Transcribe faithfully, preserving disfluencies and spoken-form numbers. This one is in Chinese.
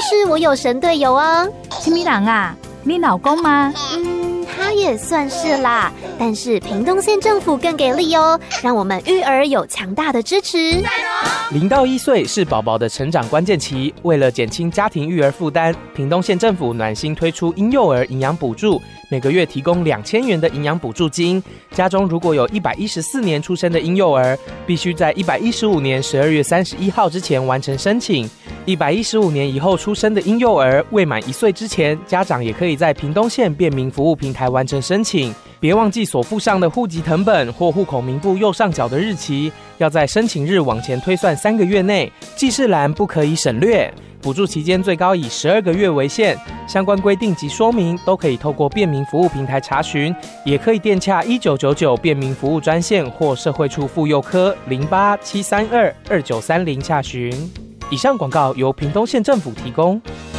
是我有神队友哦。 什么人啊？你老公吗？ 嗯，他也算是啦。但是屏东县政府更给力哦，让我们育儿有强大的支持。 零到一岁是宝宝的成长关键期，为了减轻家庭育儿负担，屏东县政府暖心推出婴幼儿营养补助，每个月提供两千元的营养补助金。家中如果有一百一十四年出生的婴幼儿，必须在一百一十五年十二月三十一号之前完成申请。一百一十五年以后出生的婴幼儿，未满一岁之前，家长也可以在屏东县便民服务平台完成申请。别忘记所附上的户籍誊本或户口名簿右上角的日期，要在申请日往前推算三个月内，记事栏不可以省略。补助期间最高以十二个月为限，相关规定及说明都可以透过便民服务平台查询，也可以电洽一九九九便民服务专线或社会处妇幼科零八七三二二九三零洽询。以上广告由屏东县政府提供。